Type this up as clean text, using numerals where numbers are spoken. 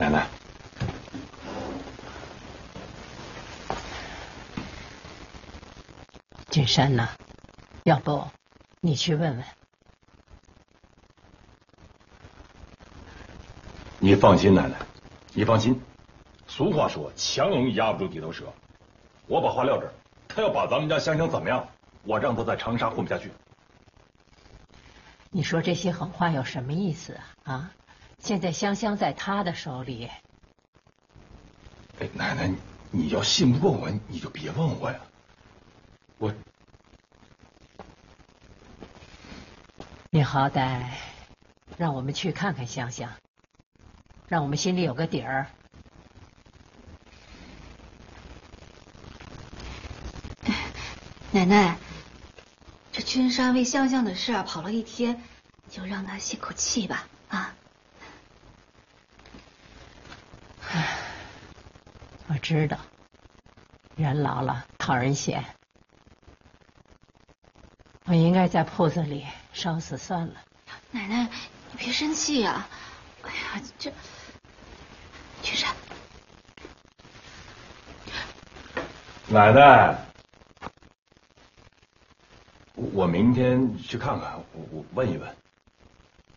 奶奶， 君山呐，要不你去问问。 你放心，奶奶，你放心。俗话说，强龙压不住地头蛇。我把话撂这儿，他要把咱们家香香怎么样，我让他在长沙混不下去。 你说这些狠话有什么意思啊？啊，现在香香在他的手里。 哎，奶奶，你要信不过我，你就别问我呀。 你好歹让我们去看看香香，让我们心里有个底儿。 奶奶，这君山为香香的事跑了一天，就让他歇口气吧。啊！ 我知道，人老了讨人嫌，我应该在铺子里烧死算了。 奶奶，你别生气呀！哎呀，这君山， 奶奶，我明天去看看，我问一问。